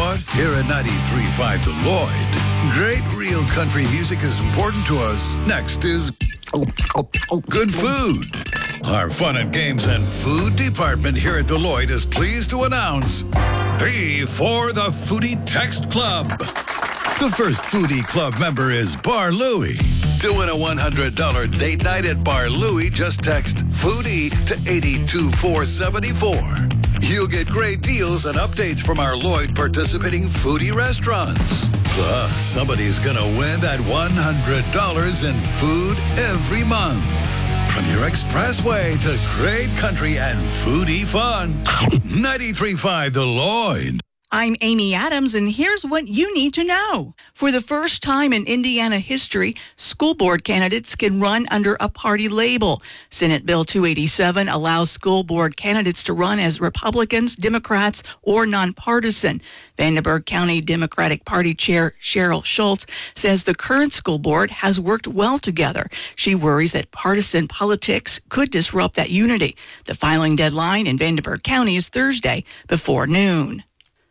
what? Here at 93.5 The Lloyd, great real country music is important to us. Next is good food. Our fun and games and food department here at The Lloyd is pleased to announce P for the Foodie Text Club. The first Foodie Club member is Bar Louie. To win a $100 date night at Bar Louie, just text Foodie to 82474. You'll get great deals and updates from our Lloyd participating foodie restaurants. Plus, somebody's gonna win that $100 in food every month. From your expressway to great country and foodie fun. 93.5 The Lloyd. I'm Amy Adams, and here's what you need to know. For the first time in Indiana history, school board candidates can run under a party label. Senate Bill 287 allows school board candidates to run as Republicans, Democrats, or nonpartisan. Vandenberg County Democratic Party Chair Cheryl Schultz says the current school board has worked well together. She worries that partisan politics could disrupt that unity. The filing deadline in Vandenberg County is Thursday before noon.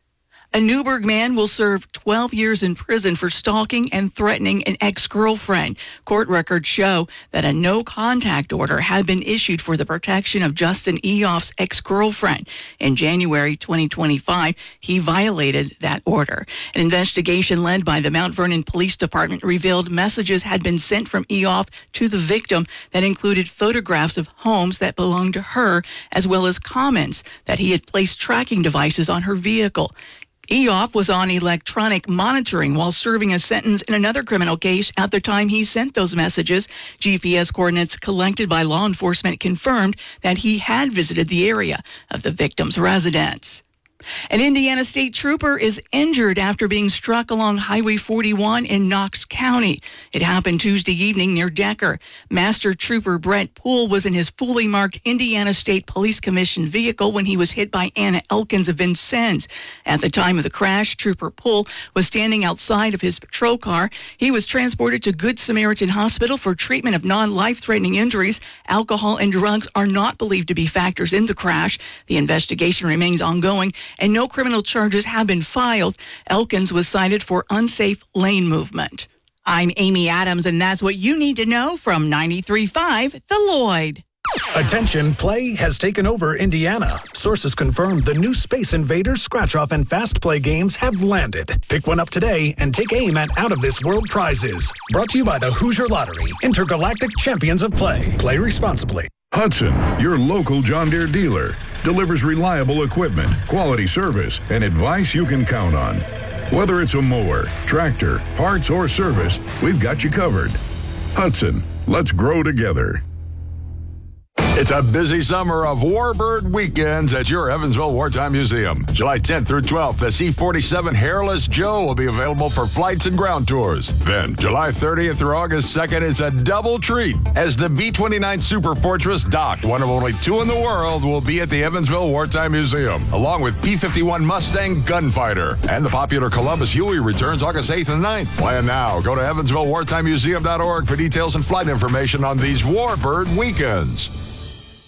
A Newburgh man will serve 12 years in prison for stalking and threatening an ex-girlfriend. Court records show that a no-contact order had been issued for the protection of Justin Eoff's ex-girlfriend. In January 2025, he violated that order. An investigation led by the Mount Vernon Police Department revealed messages had been sent from Eoff to the victim that included photographs of homes that belonged to her, as well as comments that he had placed tracking devices on her vehicle. Eoff was on electronic monitoring while serving a sentence in another criminal case at the time he sent those messages. GPS coordinates collected by law enforcement confirmed that he had visited the area of the victim's residence. An Indiana state trooper is injured after being struck along Highway 41 in Knox County. It happened Tuesday evening near Decker. Master Trooper Brett Poole was in his fully marked Indiana State Police Commission vehicle when he was hit by Anna Elkins of Vincennes. At the time of the crash, Trooper Poole was standing outside of his patrol car. He was transported to Good Samaritan Hospital for treatment of non-life-threatening injuries. Alcohol and drugs are not believed to be factors in the crash. The investigation remains ongoing, and no criminal charges have been filed. Elkins was cited for unsafe lane movement. I'm Amy Adams, and that's what you need to know from 93.5 The Lloyd. Attention, play has taken over Indiana. Sources confirm the new Space Invaders, Scratch-Off, and Fast Play games have landed. Pick one up today and take aim at out-of-this-world prizes. Brought to you by the Hoosier Lottery, intergalactic champions of play. Play responsibly. Hudson, your local John Deere dealer, delivers reliable equipment, quality service, and advice you can count on. Whether it's a mower, tractor, parts, or service, we've got you covered. Hudson, let's grow together. It's a busy summer of Warbird weekends at your Evansville Wartime Museum. July 10th through 12th, the C-47 Hairless Joe will be available for flights and ground tours. Then, July 30th through August 2nd, it's a double treat as the B-29 Super Fortress docked, one of only two in the world, will be at the Evansville Wartime Museum, along with P-51 Mustang Gunfighter. And the popular Columbus Huey returns August 8th and 9th. Plan now. Go to EvansvilleWartimeMuseum.org for details and flight information on these Warbird weekends.